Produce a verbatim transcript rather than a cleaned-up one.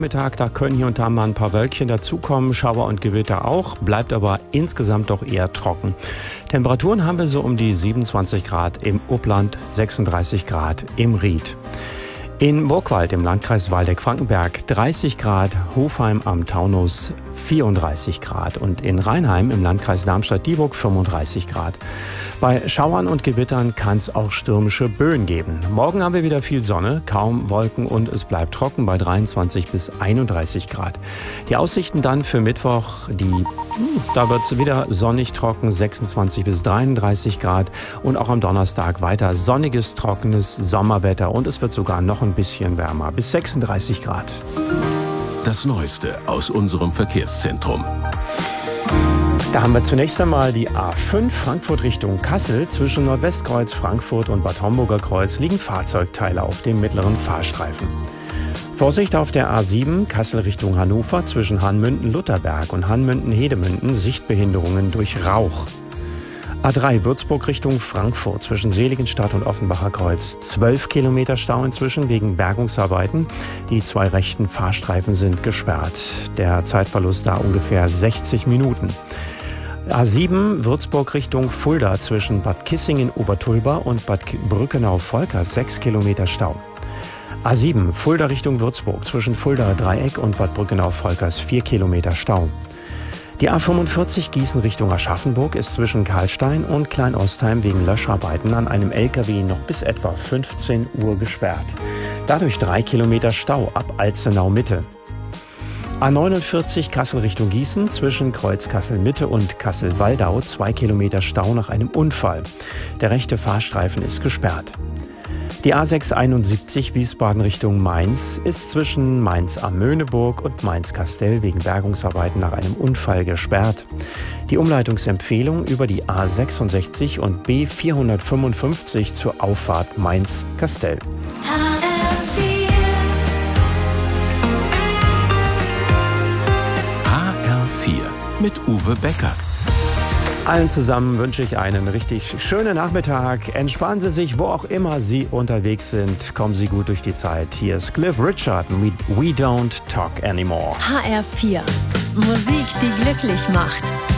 Mittag, da können hier und da mal ein paar Wölkchen dazukommen, Schauer und Gewitter auch, bleibt aber insgesamt doch eher trocken. Temperaturen haben wir so um die siebenundzwanzig Grad im Upland, sechsunddreißig Grad im Ried. In Burgwald im Landkreis Waldeck-Frankenberg dreißig Grad, Hofheim am Taunus vierunddreißig Grad und in Rheinheim im Landkreis Darmstadt-Dieburg fünfunddreißig Grad. Bei Schauern und Gewittern kann es auch stürmische Böen geben. Morgen haben wir wieder viel Sonne, kaum Wolken und es bleibt trocken bei dreiundzwanzig bis einunddreißig Grad. Die Aussichten dann für Mittwoch, die, da wird es wieder sonnig trocken, sechsundzwanzig bis dreiunddreißig Grad und auch am Donnerstag weiter sonniges, trockenes Sommerwetter und es wird sogar noch ein bisschen wärmer, bis sechsunddreißig Grad. Das Neueste aus unserem Verkehrszentrum. Da haben wir zunächst einmal die A fünf Frankfurt Richtung Kassel. Zwischen Nordwestkreuz Frankfurt und Bad Homburger Kreuz liegen Fahrzeugteile auf dem mittleren Fahrstreifen. Vorsicht auf der A sieben Kassel Richtung Hannover zwischen Hanmünden-Lutherberg und Hanmünden-Hedemünden Sichtbehinderungen durch Rauch. A drei Würzburg Richtung Frankfurt zwischen Seligenstadt und Offenbacher Kreuz. zwölf Kilometer Stau inzwischen wegen Bergungsarbeiten. Die zwei rechten Fahrstreifen sind gesperrt. Der Zeitverlust da ungefähr sechzig Minuten. A sieben Würzburg Richtung Fulda zwischen Bad Kissingen-Obertulba und Bad Brückenau-Volkers sechs Kilometer Stau. A sieben Fulda Richtung Würzburg zwischen Fulda Dreieck und Bad Brückenau-Volkers vier Kilometer Stau. Die A fünfundvierzig Gießen Richtung Aschaffenburg ist zwischen Karlstein und Kleinostheim wegen Löscharbeiten an einem L K W noch bis etwa fünfzehn Uhr gesperrt. Dadurch drei Kilometer Stau ab Alzenau Mitte. A neunundvierzig Kassel Richtung Gießen zwischen Kreuz Kassel Mitte und Kassel-Waldau zwei Kilometer Stau nach einem Unfall. Der rechte Fahrstreifen ist gesperrt. Die A sechshunderteinundsiebzig Wiesbaden Richtung Mainz ist zwischen Mainz am Möhneburg und Mainz-Kastell wegen Bergungsarbeiten nach einem Unfall gesperrt. Die Umleitungsempfehlung über die A sechsundsechzig und B vierhundertfünfundfünfzig zur Auffahrt Mainz-Kastell. H R vier mit Uwe Becker. Allen zusammen wünsche ich einen richtig schönen Nachmittag. Entspannen Sie sich, wo auch immer Sie unterwegs sind. Kommen Sie gut durch die Zeit. Hier ist Cliff Richard mit We Don't Talk Anymore. H R vier. Musik, die glücklich macht.